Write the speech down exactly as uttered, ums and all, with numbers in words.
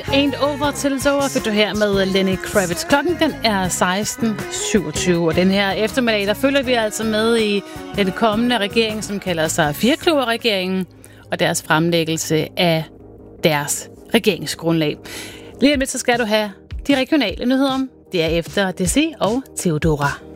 Ain't Over Till It's Over fik du her med Lenny Kravitz. Klokken den er seksten syvogtyve, og den her eftermiddag, der følger vi altså med i den kommende regering, som kalder sig Firkløver-regeringen, og deres fremlæggelse af deres regeringsgrundlag. Lige om lidt, så skal du have de regionale nyheder. Det er efter D C og Theodora.